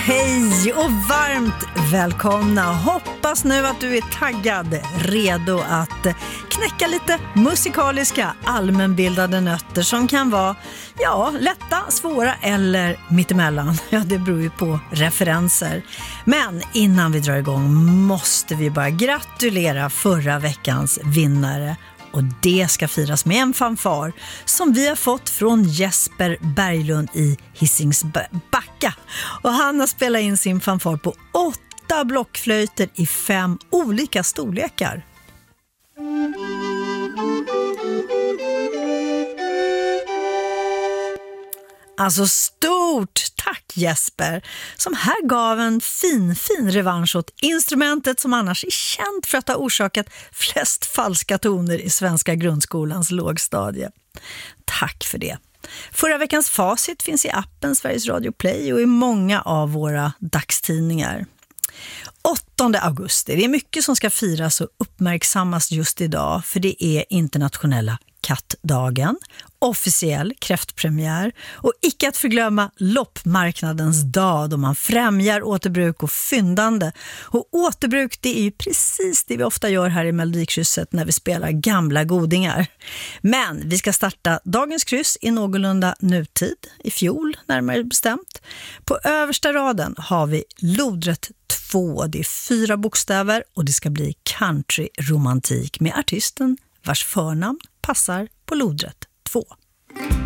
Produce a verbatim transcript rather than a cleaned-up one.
Hej och varmt välkomna. Hoppas nu att du är taggad, redo att knäcka lite musikaliska allmänbildade nötter som kan vara, ja, lätta, svåra eller mittemellan. Ja, det beror ju på referenser. Men innan vi drar igång måste vi bara gratulera förra veckans vinnare. Och det ska firas med en fanfar som vi har fått från Jesper Berglund i Hisingsbacka. Och han har spelat in sin fanfar på åtta blockflöjter i fem olika storlekar. Alltså stort tack Jesper, som här gav en fin fin revansch åt instrumentet som annars är känt för att ha orsakat flest falska toner i svenska grundskolans lågstadie. Tack för det. Förra veckans facit finns i appen Sveriges Radio Play och i många av våra dagstidningar. åttonde augusti, det är mycket som ska firas och uppmärksammas just idag, för det är internationella kattdagen, officiell kräftpremiär och icke att förglömma loppmarknadens dag då man främjar återbruk och fyndande. Och återbruk, det är ju precis det vi ofta gör här i Melodikrysset när vi spelar gamla godingar. Men vi ska starta dagens kryss i någorlunda nutid, i fjol närmare bestämt. På översta raden har vi lodrätt två, det är fyra bokstäver och det ska bli countryromantik med artisten vars förnamn passar på lodrätt två.